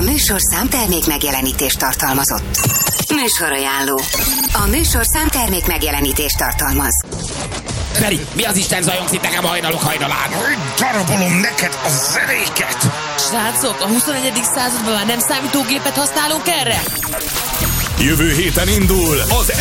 műsorszám termék megjelenítést tartalmazott. Műsorajánló. A műsorszám termék megjelenítést tartalmaz. Feri, mi az Isten zajongsz itt nekem hajnalok hajnalán? Darabolom neked a zenéket! Srácok, a 21. században már nem számítógépet használunk erre? Jövő héten indul az